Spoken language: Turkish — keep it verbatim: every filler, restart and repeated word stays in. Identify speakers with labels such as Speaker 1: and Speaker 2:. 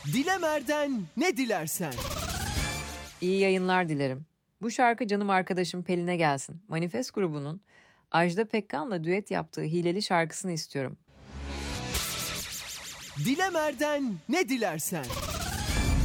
Speaker 1: Dilemer'den ne dilersen.
Speaker 2: İyi yayınlar dilerim. Bu şarkı canım arkadaşım Pelin'e gelsin. Manifest grubunun Ajda Pekkan'la düet yaptığı Hileli şarkısını istiyorum.
Speaker 1: Dilemer'den ne dilersen.